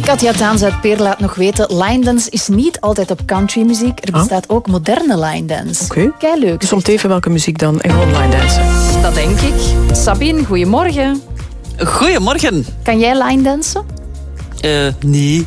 Katja Taans uit Peer laat nog weten, line dance is niet altijd op countrymuziek. Er bestaat ook moderne line dance. Oké. Kei leuk. Dus om te even welke muziek dan en gewoon line dansen. Dat denk ik. Sabine, goedemorgen. Goedemorgen. Kan jij line dansen? Nee.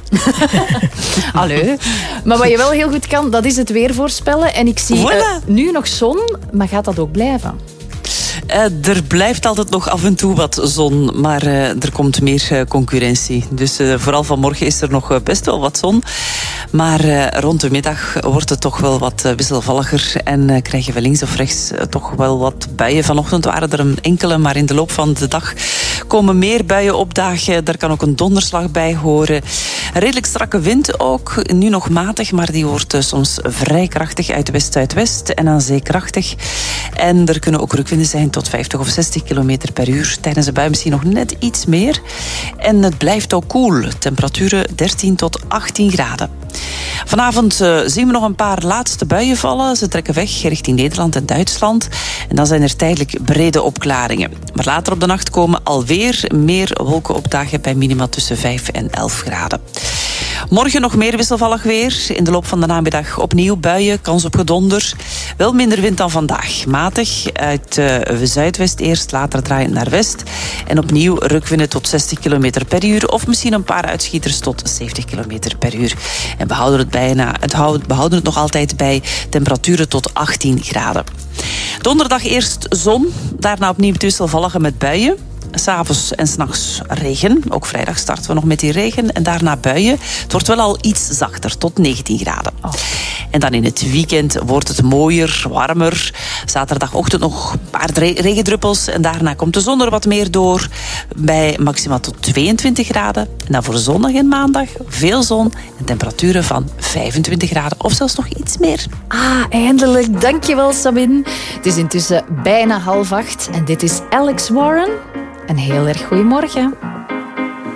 Allee. Maar wat je wel heel goed kan, dat is het weer voorspellen. En ik zie nu nog zon, maar gaat dat ook blijven? Er blijft altijd nog af en toe wat zon, maar er komt meer concurrentie. Dus vooral vanmorgen is er nog best wel wat zon. Maar rond de middag wordt het toch wel wat wisselvalliger en krijgen we links of rechts toch wel wat buien. Vanochtend waren er een enkele, maar in de loop van de dag komen meer buien opdagen. Daar kan ook een donderslag bij horen. Een redelijk strakke wind ook, nu nog matig, maar die wordt soms vrij krachtig uit west-zuidwest en aan zee krachtig. En er kunnen ook rukwinden zijn tot 50 of 60 kilometer per uur. Tijdens de bui misschien nog net iets meer. En het blijft ook koel. Temperaturen 13 tot 18 graden. Vanavond zien we nog een paar laatste buien vallen. Ze trekken weg richting Nederland en Duitsland. En dan zijn er tijdelijk brede opklaringen. Maar later op de nacht komen alweer meer wolken opdagen bij minima tussen 5 en 11 graden. Morgen nog meer wisselvallig weer. In de loop van de namiddag opnieuw buien, kans op gedonder. Wel minder wind dan vandaag. Matig uit zuidwest eerst, later draaiend naar west. En opnieuw rukwinden tot 60 km per uur. Of misschien een paar uitschieters tot 70 km per uur. En behouden het nog altijd bij temperaturen tot 18 graden. Donderdag eerst zon, daarna opnieuw wisselvallige met buien. 's Avonds en 's nachts regen. Ook vrijdag starten we nog met die regen. En daarna buien. Het wordt wel al iets zachter, tot 19 graden. Oh. En dan in het weekend wordt het mooier, warmer. Zaterdagochtend nog een paar regendruppels. En daarna komt de zon er wat meer door. Bij maximaal tot 22 graden. En dan voor zondag en maandag veel zon. En temperaturen van 25 graden. Of zelfs nog iets meer. Ah, eindelijk. Dankjewel, Sabine. Het is intussen bijna 7:30. En dit is Alex Warren. Een heel erg goeiemorgen.